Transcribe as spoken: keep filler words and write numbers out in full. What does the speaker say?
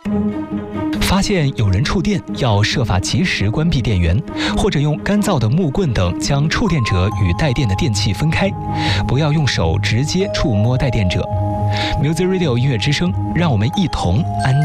发现有人触电，要设法及时关闭电源，或者用干燥的木棍等将触电者与带电的电器分开，不要用手直接触摸带电者。Music Radio 音乐之声，让我们一同安